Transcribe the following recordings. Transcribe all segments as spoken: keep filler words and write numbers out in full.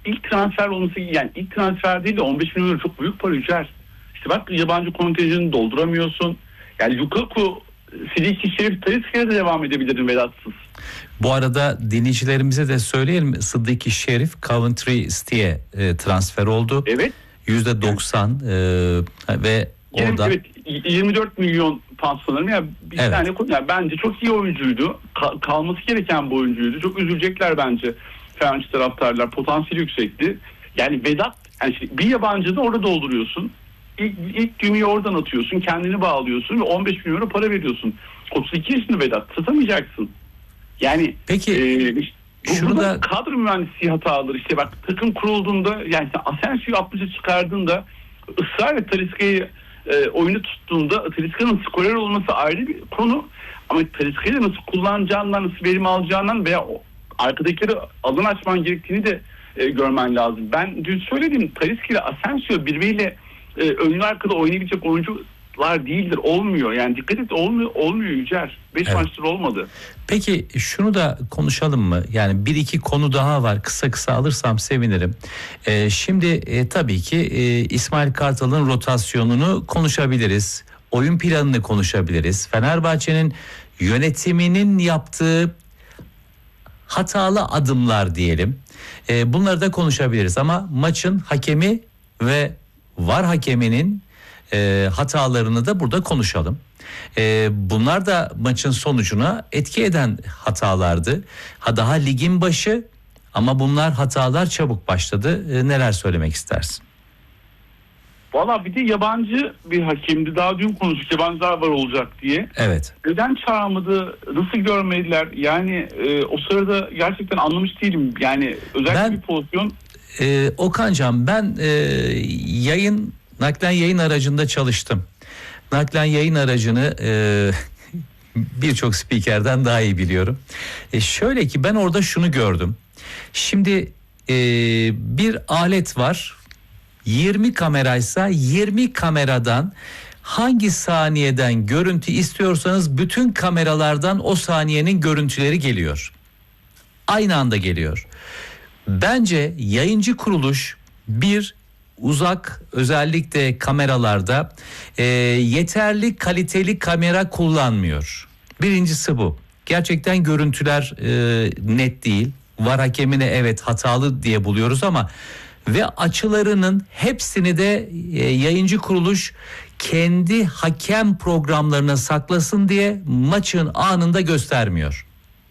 ilk transfer olması, yani ilk transfer değil de on beş milyon euro çok büyük para Yücer. İşte bak yabancı kontenjanını dolduramıyorsun. Yani Lukaku, Sidiki, Şerif, Talisca'ya da devam edebilirdin Vedatsız. Bu arada dinleyicilerimize de söyleyelim. Sıddıki Şerif Coventry City'ye e, transfer oldu. Evet. yüzde doksan e, ve orada Evet, yirmi dört milyon pound sanırım. Yani bir evet. tane, yani bence çok iyi oyuncuydu. Ka- kalması gereken bir oyuncuydu. Çok üzülecekler bence Fenerbahçe taraftarlar. Potansiyeli yüksekti. Yani Vedat, yani işte bir yabancı da orada dolduruyorsun. İlk, ilk düğmeyi oradan atıyorsun. Kendini bağlıyorsun ve on beş milyon euro para veriyorsun. otuz iki yaşında Vedat. Satamayacaksın. Yani peki e, işte, şunu da kadro mühendisliği hataları, işte bak takım kurulduğunda, yani Asensio'yu altmışa çıkardığında, ısrarla Talisca'yı e, oyunu tuttuğunda, Talisca'nın skorer olması ayrı bir konu, ama Talisca'yı nasıl kullanacağından, nasıl verim alacağından veya o, arkadakileri alan açman gerektiğini de e, görmen lazım. Ben dün söyledim, Talisca ile Asensio birbiriyle e, önlü arkada oynayabilecek oyuncular değildir. Olmuyor. Yani dikkat et, olmuyor, olmuyor Yücer. beş evet. maçtır olmadı. Peki şunu da konuşalım mı? Yani bir iki konu daha var. Kısa kısa alırsam sevinirim. Ee, şimdi e, tabii ki e, İsmail Kartal'ın rotasyonunu konuşabiliriz. Oyun planını konuşabiliriz. Fenerbahçe'nin yönetiminin yaptığı hatalı adımlar diyelim. E, bunları da konuşabiliriz. Ama maçın hakemi ve VAR hakeminin e, hatalarını da burada konuşalım. Ee, bunlar da maçın sonucuna etki eden hatalardı. Ha, daha ligin başı ama bunlar hatalar çabuk başladı. Ee, neler söylemek istersin? Valla bir de yabancı bir hakemdi. Daha dün konuştuk, yabancılar var olacak diye. Evet. Neden çağırmadı? Nasıl görmediler? Yani e, o sırada gerçekten anlamış değilim. Yani özellikle ben, bir pozisyon. E, Okancan, ben e, yayın naklen yayın aracında çalıştım. Naklen yayın aracını e, birçok spikerden daha iyi biliyorum. E şöyle ki ben orada şunu gördüm. Şimdi e, bir alet var. yirmi kameraysa yirmi kameradan hangi saniyeden görüntü istiyorsanız bütün kameralardan o saniyenin görüntüleri geliyor. Aynı anda geliyor. Bence yayıncı kuruluş bir uzak, özellikle kameralarda e, yeterli kaliteli kamera kullanmıyor. Birincisi bu. Gerçekten görüntüler e, net değil. VAR hakemine evet hatalı diye buluyoruz ama ve açılarının hepsini de e, yayıncı kuruluş kendi hakem programlarına saklasın diye maçın anında göstermiyor.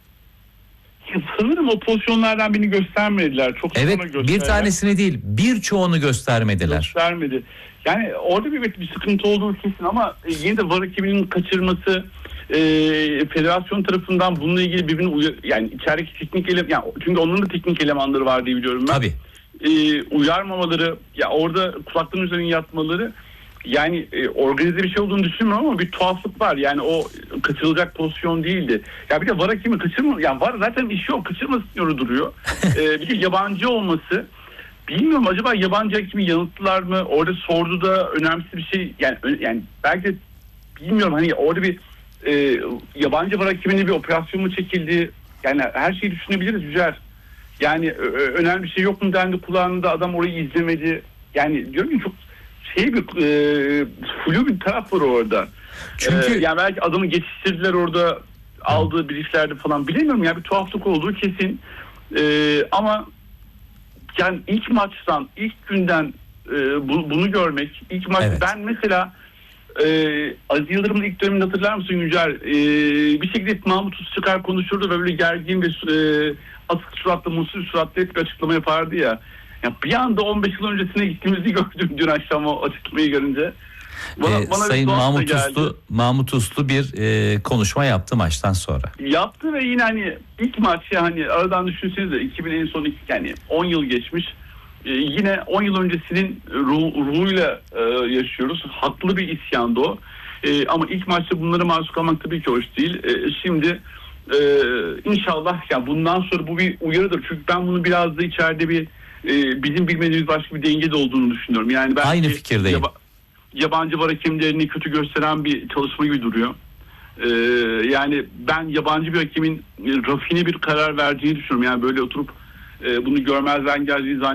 Sanırım o pozisyonlardan birini göstermediler. Çok evet, sonra gösterdiler. Bir tanesini değil, birçoğunu göstermediler. Göstermedi. Yani orada bir, bir sıkıntı olduğu kesin ama yine de VAR hakeminin kaçırması, e, federasyon tarafından bununla ilgili birbirini uyar, yani içerideki teknik eleman, yani çünkü onların da teknik elemanları var diye biliyorum ben. Tabii. E, uyarmamaları, ya orada kulaklığın üzerine yatmaları, yani e, organize bir şey olduğunu düşünmüyorum ama bir tuhaflık var. Yani o kaçırılacak pozisyon değildi. Ya bir de VAR hakemi kaçırma, yani VAR zaten işi yok, kaçırmasın diyor duruyor. e, bir de yabancı olması. Bilmiyorum, acaba yabancı hakemi yanılttılar mı? Orada sordu da önemsiz bir şey. Yani yani belki de bilmiyorum, hani orada bir e, yabancı VAR hakemine bir operasyon mu çekildi? Yani her şeyi düşünebiliriz Yücer. Yani ö- önemli bir şey yok mu dendi kulağında, adam orayı izlemedi. Yani diyorum ki çok şey bir e, flu bir taraf var orada. Çünkü e, yani belki adamı geçiştirdiler orada, aldığı brieflerde falan, bilemiyorum ya, bir tuhaflık olduğu kesin. E, ama yani ilk maçtan, ilk günden e, bu, bunu görmek, ilk maç, evet. Ben mesela e, Aziz Yıldırım'ın ilk dönemini hatırlar mısın Yücel? E, bir şekilde Mahmut Uz çıkar konuşurdu ve böyle gergin ve e, asık suratlı, mutsuz suratlı hep bir açıklama yapardı ya. Ya bir anda on beş yıl öncesine gittiğimizi gördüm dün akşam o açıklamayı görünce. Bana, ee, bana Sayın Mahmut Uslu, Mahmut Uslu bir e, konuşma yaptı maçtan sonra. Yaptı ve yine hani ilk maç, yani aradan düşünsenize iki bin en son iki, yani on yıl geçmiş. Ee, yine on yıl öncesinin ruh, ruhuyla e, yaşıyoruz. Haklı bir isyandı o. E, ama ilk maçta bunları maruz kalmak tabii ki hoş değil. E, şimdi e, inşallah yani bundan sonra bu bir uyarıdır. Çünkü ben bunu biraz da içeride bir e, bizim bilmediğimiz başka bir dengede olduğunu düşünüyorum. Yani belki aynı fikirdeyim. Yaba, yabancı VAR hakemlerini kötü gösteren bir çalışma gibi duruyor. Ee, yani ben yabancı bir hakemin rafine bir karar vereceğini düşünüyorum. Yani böyle oturup e, bunu görmezden geldiği